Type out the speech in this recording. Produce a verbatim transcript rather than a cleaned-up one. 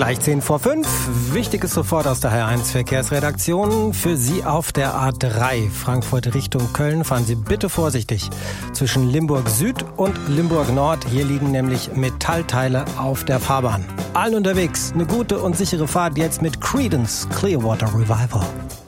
Gleich zehn vor fünf. Wichtiges sofort aus der H R eins Verkehrsredaktion. Für Sie auf der A drei Frankfurt Richtung Köln fahren Sie bitte vorsichtig. Zwischen Limburg Süd und Limburg Nord. Hier liegen nämlich Metallteile auf der Fahrbahn. Allen unterwegs eine gute und sichere Fahrt jetzt mit Creedence Clearwater Revival.